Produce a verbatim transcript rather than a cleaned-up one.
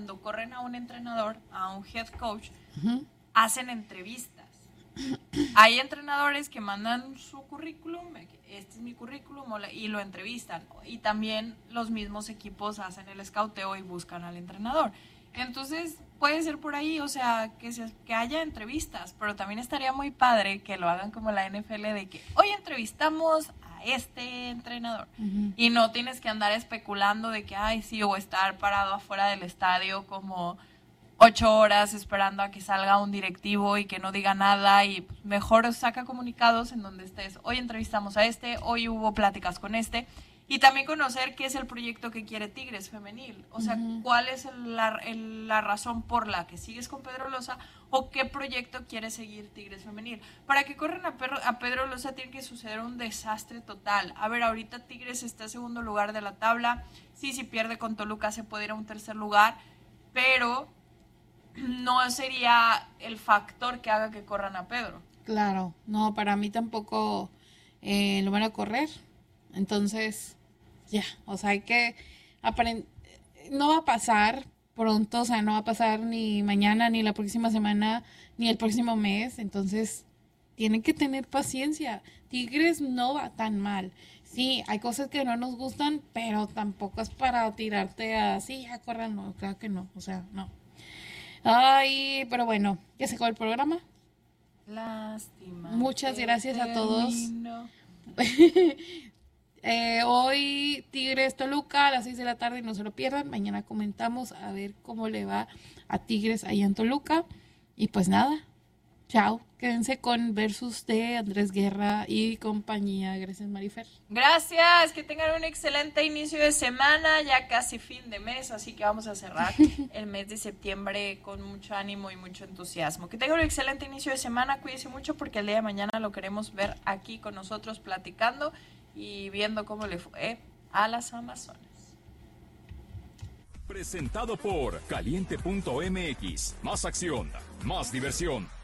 cuando corren a un entrenador, a un head coach, Uh-huh. hacen entrevistas. Hay entrenadores que mandan su currículum, este es mi currículum, y lo entrevistan. Y también los mismos equipos hacen el escauteo y buscan al entrenador. Entonces, puede ser por ahí, o sea, que, se, que haya entrevistas, pero también estaría muy padre que lo hagan como la N F L, de que hoy entrevistamos a este entrenador. Uh-huh. Y no tienes que andar especulando de que, ay, sí, o estar parado afuera del estadio como ocho horas esperando a que salga un directivo y que no diga nada, y mejor saca comunicados en donde estés. Hoy entrevistamos a este, hoy hubo pláticas con este, y también conocer qué es el proyecto que quiere Tigres femenil. O sea, uh-huh. cuál es el, la, el, la razón por la que sigues con Pedro Loza, o qué proyecto quiere seguir Tigres femenil. Para que corran a, Pedro, a Pedro Loza tiene que suceder un desastre total. A ver, ahorita Tigres está en segundo lugar de la tabla. Sí, si pierde con Toluca se puede ir a un tercer lugar, pero no sería el factor que haga que corran a Pedro. Claro, no, para mí tampoco eh, lo van a correr. Entonces, ya, o sea, hay que aprender. No va a pasar pronto, o sea, no va a pasar ni mañana, ni la próxima semana, ni el próximo mes. Entonces, tienen que tener paciencia. Tigres no va tan mal. Sí, hay cosas que no nos gustan, pero tampoco es para tirarte así, ya corran, no, claro que no, o sea, no. Ay, pero bueno, ya se acabó el programa. Lástima. Muchas gracias a todos. eh, hoy Tigres Toluca a las seis de la tarde, no se lo pierdan. Mañana comentamos a ver cómo le va a Tigres allá en Toluca. Y pues nada, chao. Quédense con Versus de Andrés Guerra y compañía. Gracias, Marifer. Gracias, que tengan un excelente inicio de semana, ya casi fin de mes, así que vamos a cerrar el mes de septiembre con mucho ánimo y mucho entusiasmo. Que tengan un excelente inicio de semana, cuídense mucho porque el día de mañana lo queremos ver aquí con nosotros platicando y viendo cómo le fue a las Amazonas. Presentado por caliente punto m x, más acción, más diversión.